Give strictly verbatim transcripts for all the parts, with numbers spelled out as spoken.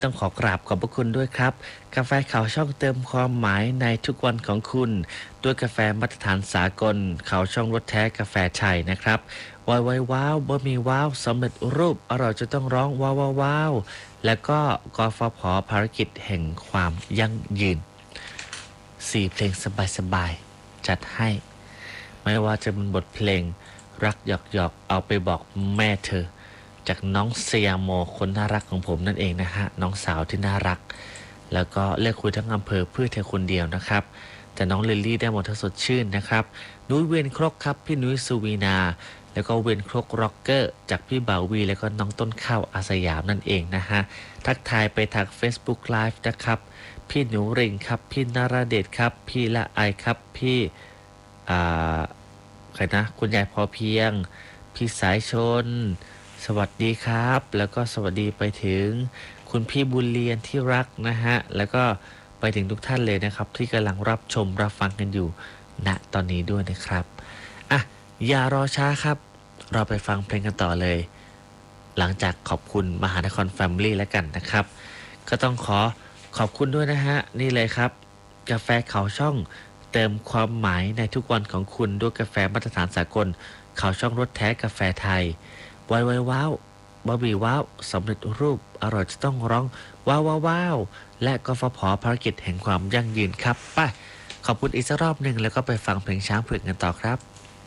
ต้องขอกราบขอบพระคุณด้วยครับกาแฟขาวช่องเติมความหมายในทุกวันของคุณด้วยกาแฟมาตรฐานสากลขาวช่องรสแท้กาแฟไทยนะครับวายวายว้าวบะหมี่ว้าวสำเร็จรูปอร่อยจะต้องร้องว้าวว้าวแล้วก็กฟผภารกิจแห่งความยั่งยืนสี่เพลงสบายๆจัดให้ไม่ว่าจะเป็นบทเพลงรักหยอกหยอกเอาไปบอกแม่เธอจากน้องเซียโมคนน่ารักของผมนั่นเองนะฮะน้องสาวที่น่ารักแล้วก็เลือกคุยทั้งอำเภอเพื่อเธอคนเดียวนะครับแต่น้องลิลลี่ได้หมดทั้งสดชื่นนะครับนุ้ยเวียนครกครับพี่นุ้ยสุวีนาแล้วก็เวียนครกร็อกเกอร์จากพี่บ่าววีแล้วก็น้องต้นข้าวอาสยามนั่นเองนะฮะทักทายไปทาง Facebook Live นะครับพี่หนูริงครับพี่นราเดชครับพี่ละไอครับพี่อ่าใครนะคุณยายพอเพียงพี่สายชนสวัสดีครับแล้วก็สวัสดีไปถึงคุณพี่บุญเรียนที่รักนะฮะแล้วก็ไปถึงทุกท่านเลยนะครับที่กำลังรับชมรับฟังกันอยู่ณตอนนี้ด้วยนะครับอ่ะอย่ารอช้าครับเราไปฟังเพลงกันต่อเลยหลังจากขอบคุณมหานครแฟมิลี่แล้วกันนะครับก็ต้องขอขอบคุณด้วยนะฮะนี่เลยครับกาแฟเขาช่องเติมความหมายในทุกวันของคุณด้วยกาแฟมาตรฐานสากลเขาช่องรสแท้กาแฟไทยวายวายว้าวบะหมี่ว้าวสำเร็จรูปอร่อยจะต้องร้องว้าวว้าวว้าวและกฟผภารกิจแห่งความยั่งยืนครับไปขอบคุณอีกสักรอบหนึ่งแล้วก็ไปฟังเพลงช้างเผือกกันต่อครับ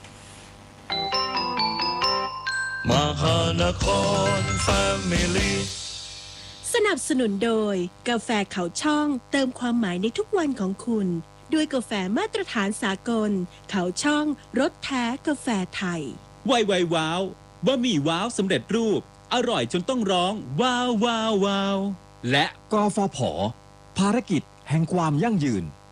มหานครแฟมิลี่สนับสนุนโดยกาแฟเขาช่องเติมความหมายในทุกวันของคุณด้วยกาแฟมาตรฐานสากลเขาช่องรสแท้กาแฟไทยวายวายว้าวบะหมี่ว้าวสำเร็จรูปอร่อยจนต้องร้องว้าวว้าวว้าวและกฟผภารกิจแห่งความยั่งยืน